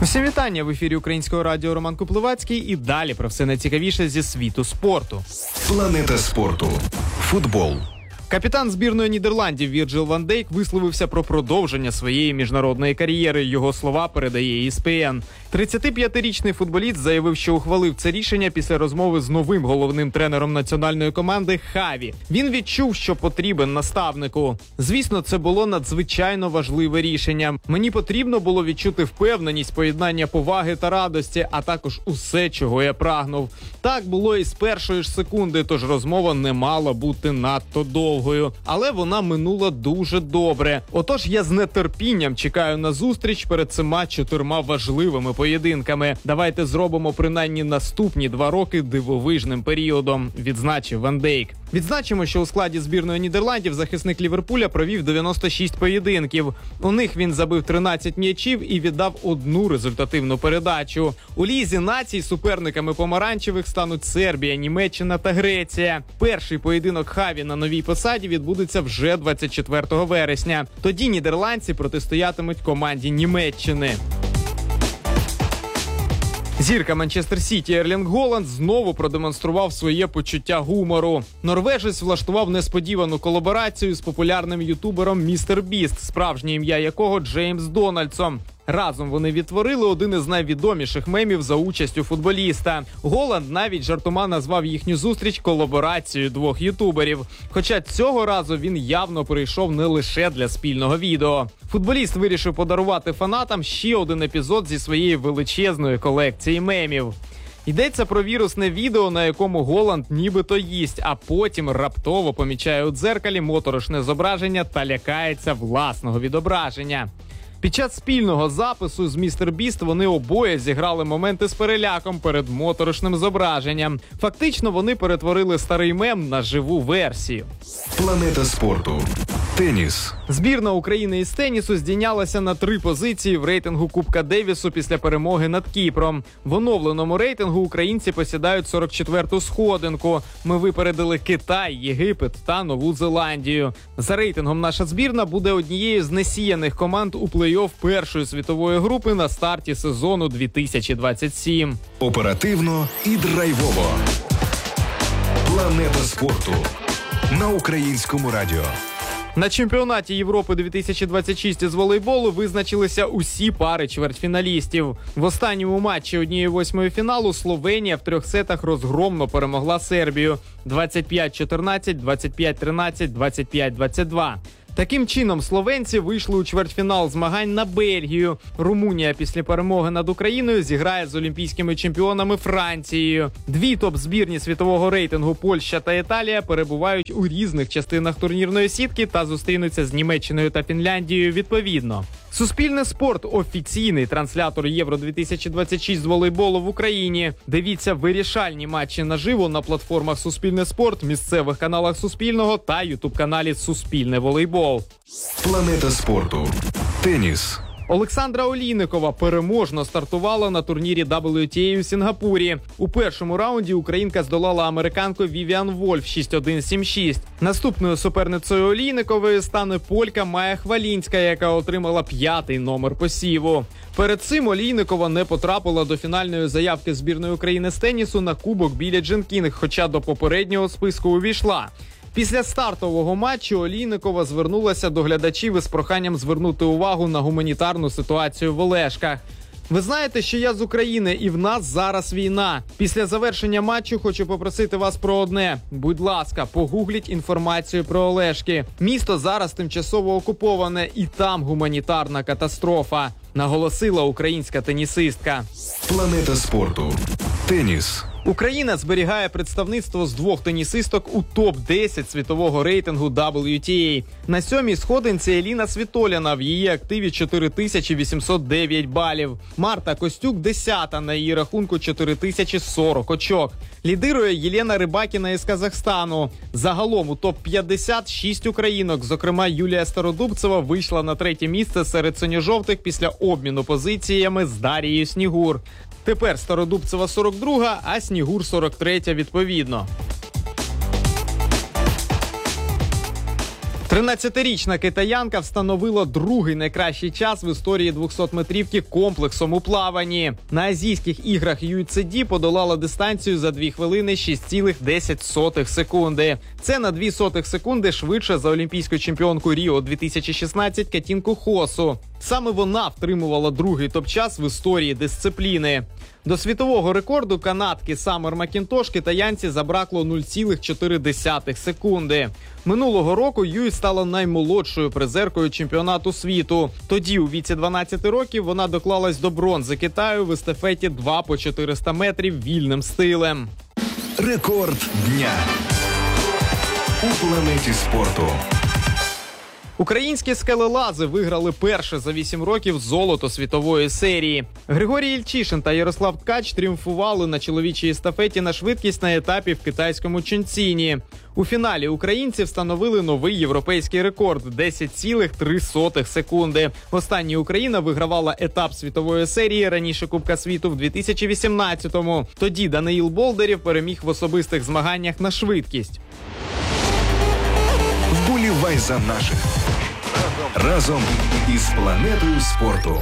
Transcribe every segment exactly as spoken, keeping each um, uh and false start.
Усім вітання! В ефірі Українського радіо Роман Куплевацький і далі про все найцікавіше зі світу спорту. Планета спорту. Футбол. Капітан збірної Нідерландів Вірджил Ван Дейк висловився про продовження своєї міжнародної кар'єри. Його слова передає і ес пі ен. тридцятип'ятирічний футболіст заявив, що ухвалив це рішення після розмови з новим головним тренером національної команди Хаві. Він відчув, що потрібен наставнику. Звісно, це було надзвичайно важливе рішення. Мені потрібно було відчути впевненість, поєднання поваги та радості, а також усе, чого я прагнув. Так було і з першої ж секунди, тож розмова не мала бути надто довгою. Але вона минула дуже добре. Отож, я з нетерпінням чекаю на зустріч перед цими чотирма важливими поєдинками. Давайте зробимо принаймні наступні два роки дивовижним періодом, відзначив Ван Дейк. Відзначимо, що у складі збірної Нідерландів захисник Ліверпуля провів дев'яносто шість поєдинків. У них він забив тринадцять м'ячів і віддав одну результативну передачу. У Лізі націй суперниками помаранчевих стануть Сербія, Німеччина та Греція. Перший поєдинок Хаві на новій посаді відбудеться вже двадцять четвертого вересня. Тоді нідерландці протистоятимуть команді Німеччини. Зірка Манчестер Сіті Ерлінг Голланд знову продемонстрував своє почуття гумору. Норвежець влаштував несподівану колаборацію з популярним ютубером Містер Біст, справжнє ім'я якого Джеймс Дональдсон. Разом вони відтворили один із найвідоміших мемів за участю футболіста. Голланд навіть жартома назвав їхню зустріч колаборацією двох ютуберів. Хоча цього разу він явно прийшов не лише для спільного відео. Футболіст вирішив подарувати фанатам ще один епізод зі своєї величезної колекції мемів. Йдеться про вірусне відео, на якому Голланд нібито їсть, а потім раптово помічає у дзеркалі моторошне зображення та лякається власного відображення. Під час спільного запису з Містер Біст вони обоє зіграли моменти з переляком перед моторошним зображенням. Фактично вони перетворили старий мем на живу версію. Планета спорту. Теніс. Збірна України із тенісу здійнялася на три позиції в рейтингу Кубка Девісу після перемоги над Кіпром. В оновленому рейтингу українці посідають сорок четверту сходинку. Ми випередили Китай, Єгипет та Нову Зеландію. За рейтингом наша збірна буде однією з несіяних команд у плей-офф першої світової групи на старті сезону дві тисячі двадцять сім. Оперативно і драйвово. Планета спорту. На Українському радіо. На чемпіонаті Європи дві тисячі двадцять шість із волейболу визначилися усі пари чвертьфіналістів. В останньому матчі однієї восьмої фіналу Словенія в трьох сетах розгромно перемогла Сербію двадцять п'ять чотирнадцять, двадцять п'ять тринадцять, двадцять п'ять двадцять два. Таким чином, словенці вийшли у чвертьфінал змагань на Бельгію. Румунія після перемоги над Україною зіграє з олімпійськими чемпіонами Францією. Дві топ-збірні світового рейтингу Польща та Італія перебувають у різних частинах турнірної сітки та зустрінуться з Німеччиною та Фінляндією відповідно. Суспільне спорт – офіційний транслятор Євро дві тисячі двадцять шість з волейболу в Україні. Дивіться вирішальні матчі наживо на платформах Суспільне спорт, місцевих каналах Суспільного та ютуб-каналі Суспільне волейбол. Планета спорту. Теніс. Олександра Олійникова переможно стартувала на турнірі дабл ю ті ей у Сінгапурі. У першому раунді українка здолала американку Вівіан Вольф шість один сім шість. Наступною суперницею Олійникової стане полька Майя Хвалінська, яка отримала п'ятий номер посіву. Перед цим Олійникова не потрапила до фінальної заявки збірної України з тенісу на кубок Біллі Джін Кінг, хоча до попереднього списку увійшла. Після стартового матчу Олійникова звернулася до глядачів із проханням звернути увагу на гуманітарну ситуацію в Олешках. Ви знаєте, що я з України і в нас зараз війна. Після завершення матчу хочу попросити вас про одне. Будь ласка, погугліть інформацію про Олешки. Місто зараз тимчасово окуповане і там гуманітарна катастрофа, наголосила українська тенісистка. Планета спорту. Теніс. Україна зберігає представництво з двох тенісисток у топ десять світового рейтингу дабл ю ті ей. На сьомій сходинці Еліна Світоліна, в її активі чотири тисячі вісімсот дев'ять балів. Марта Костюк десята, на її рахунку чотири тисячі сорок очок. Лідирує Єлена Рибакіна із Казахстану. Загалом у топ п'ятдесят шість українок, зокрема Юлія Стародубцева, вийшла на третє місце серед синьо-жовтих після обміну позиціями з Дарією Снігур. Тепер Стародубцева сорок друга, а Снігур сорок третя відповідно. тринадцятирічна китаянка встановила другий найкращий час в історії двохсотметрівки комплексом у плаванні. На Азійських іграх ю ей сі ді подолала дистанцію за дві хвилини шість цілих десять сотих секунди. Це на дві сотих секунди швидше за олімпійську чемпіонку Ріо дві тисячі шістнадцять Катінку Хосу. Саме вона втримувала другий топ-час в історії дисципліни. До світового рекорду канадки Самер Макінтош китаянці забракло нуль цілих чотири десятих секунди. Минулого року Юй стала наймолодшою призеркою чемпіонату світу. Тоді, у віці дванадцяти років, вона доклалась до бронзи Китаю в естафеті два по чотириста метрів вільним стилем. Рекорд дня у планеті спорту. Українські скелелази виграли перше за вісім років золото світової серії. Григорій Ільчишин та Ярослав Ткач тріумфували на чоловічій естафеті на швидкість на етапі в китайському Чунціні. У фіналі українці встановили новий європейський рекорд – десять цілих три сотих секунди. Останній Україна вигравала етап світової серії раніше Кубка світу в дві тисячі вісімнадцятому. Тоді Даниїл Болдирєв переміг в особистих змаганнях на швидкість. Вболівай за наших. Разом із планетою спорту.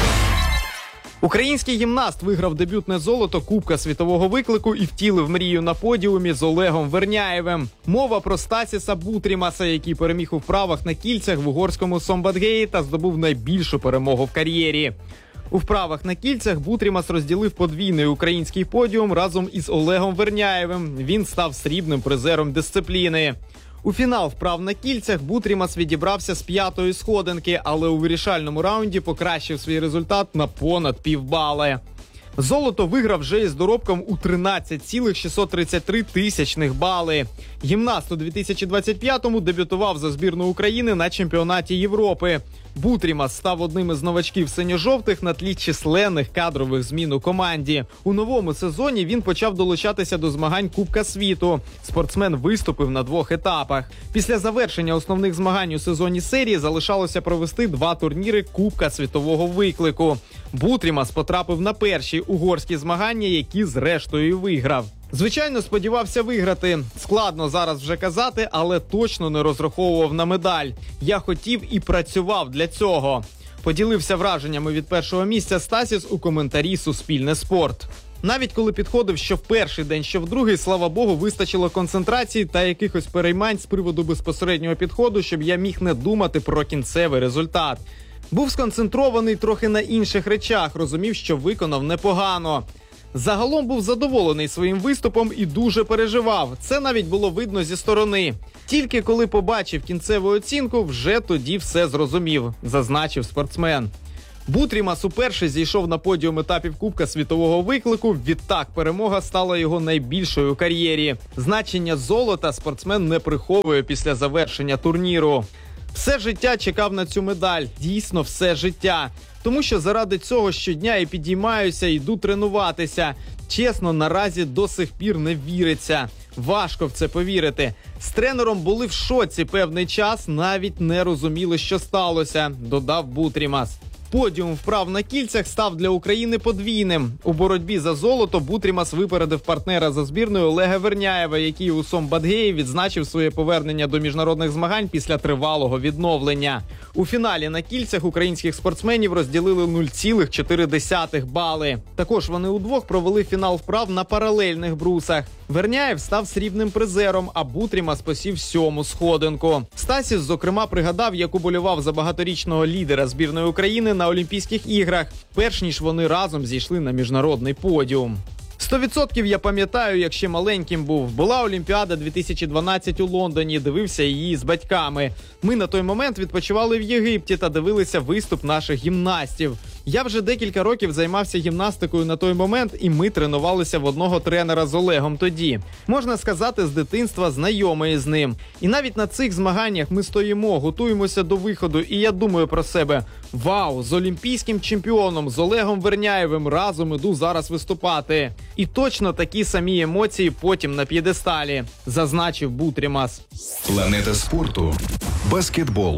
Український гімнаст виграв дебютне золото Кубка світового виклику і втілив мрію на подіумі з Олегом Верняєвим. Мова про Стасіса Бутрімаса, який переміг у вправах на кільцях в угорському Сомбатгеї та здобув найбільшу перемогу в кар'єрі. У вправах на кільцях Бутрімас розділив подвійний український подіум разом із Олегом Верняєвим. Він став срібним призером дисципліни. У фінал вправ на кільцях Бутрімас відібрався з п'ятої сходинки, але у вирішальному раунді покращив свій результат на понад півбали. Золото виграв вже із доробком у тринадцять цілих шістсот тридцять три тисячних бали. Гімнаст у дві тисячі двадцять п'ятому дебютував за збірну України на чемпіонаті Європи. Бутрімас став одним із новачків синьо-жовтих на тлі численних кадрових змін у команді. У новому сезоні він почав долучатися до змагань Кубка світу. Спортсмен виступив на двох етапах. Після завершення основних змагань у сезоні серії залишалося провести два турніри Кубка світового виклику. Бутрімас потрапив на перші угорські змагання, які зрештою виграв. Звичайно, сподівався виграти. Складно зараз вже казати, але точно не розраховував на медаль. Я хотів і працював для цього. Поділився враженнями від першого місця Стасіс у коментарі «Суспільне спорт». Навіть коли підходив що в перший день, що в другий, слава Богу, вистачило концентрації та якихось переймань з приводу безпосереднього підходу, щоб я міг не думати про кінцевий результат. Був сконцентрований трохи на інших речах, розумів, що виконав непогано. Загалом був задоволений своїм виступом і дуже переживав. Це навіть було видно зі сторони. Тільки коли побачив кінцеву оцінку, вже тоді все зрозумів, зазначив спортсмен. Бутрімас уперше зійшов на подіум етапів Кубка світового виклику. Відтак перемога стала його найбільшою у кар'єрі. Значення золота спортсмен не приховує після завершення турніру. Все життя чекав на цю медаль. Дійсно, все життя. Тому що заради цього щодня і підіймаюся, йду тренуватися. Чесно, наразі до сих пір не віриться. Важко в це повірити. З тренером були в шоці певний час, навіть не розуміли, що сталося, додав Бутрімас. Подіум вправ на кільцях став для України подвійним. У боротьбі за золото Бутрімас випередив партнера за збірною Олега Верняєва, який у Сомбатгеї відзначив своє повернення до міжнародних змагань після тривалого відновлення. У фіналі на кільцях українських спортсменів розділили нуль цілих чотири десятих бали. Також вони удвох провели фінал вправ на паралельних брусах. Верняєв став срібним призером, а Бутрімас посів сьому сходинку. Стасіс, зокрема, пригадав, як уболівав за багаторічного лідера збірної України на Олімпійських іграх, перш ніж вони разом зійшли на міжнародний подіум. Сто відсотків я пам'ятаю, як ще маленьким був. Була Олімпіада дві тисячі дванадцять у Лондоні, дивився її з батьками. Ми на той момент відпочивали в Єгипті та дивилися виступ наших гімнастів. Я вже декілька років займався гімнастикою на той момент, і ми тренувалися в одного тренера з Олегом тоді. Можна сказати, з дитинства знайомий з ним. І навіть на цих змаганнях ми стоїмо, готуємося до виходу, і я думаю про себе: вау, з олімпійським чемпіоном, з Олегом Верняєвим разом іду зараз виступати. І точно такі самі емоції потім на п'єдесталі, зазначив Бутрімас. Планета спорту. Баскетбол.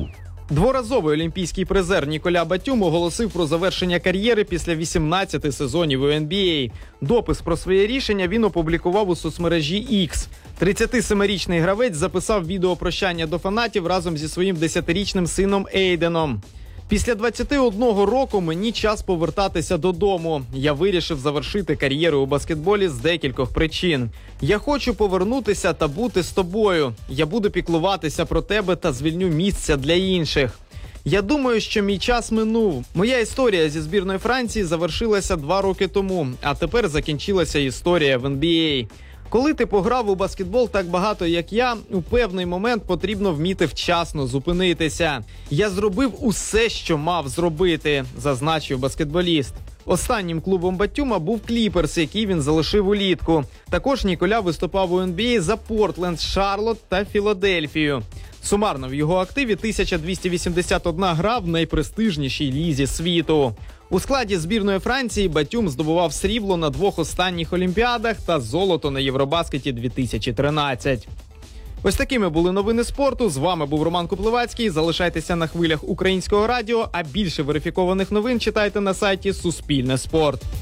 Дворазовий олімпійський призер Ніколя Батюм оголосив про завершення кар'єри після вісімнадцяти сезонів у ен бі ей. Допис про своє рішення він опублікував у соцмережі Ікс. тридцятисемирічний гравець записав відео прощання до фанатів разом зі своїм десятирічним сином Ейденом. Після двадцяти одного року мені час повертатися додому. Я вирішив завершити кар'єру у баскетболі з декількох причин. Я хочу повернутися та бути з тобою. Я буду піклуватися про тебе та звільню місця для інших. Я думаю, що мій час минув. Моя історія зі збірною Франції завершилася два роки тому, а тепер закінчилася історія в ен бі ей. Коли ти пограв у баскетбол так багато, як я, у певний момент потрібно вміти вчасно зупинитися. Я зробив усе, що мав зробити, зазначив баскетболіст. Останнім клубом Батюма був Кліперс, який він залишив улітку. Також Ніколя виступав у ен бі ей за Портленд, Шарлотт та Філадельфію. Сумарно в його активі тисяча двісті вісімдесят одна гра в найпрестижнішій лізі світу. У складі збірної Франції Батюм здобував срібло на двох останніх Олімпіадах та золото на Євробаскеті дві тисячі тринадцять. Ось такими були новини спорту. З вами був Роман Куплевацький. Залишайтеся на хвилях Українського радіо, а більше верифікованих новин читайте на сайті Суспільне спорт.